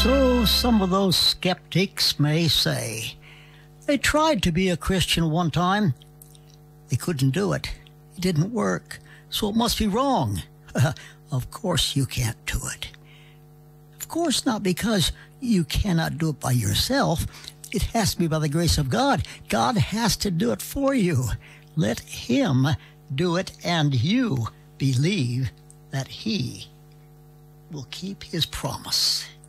So some of those skeptics may say, they tried to be a Christian one time. They couldn't do it. It didn't work. So it must be wrong. Of course you can't do it. Of course not, because you cannot do it by yourself. It has to be by the grace of God. God has to do it for you. Let Him do it, and you believe that He will keep His promise.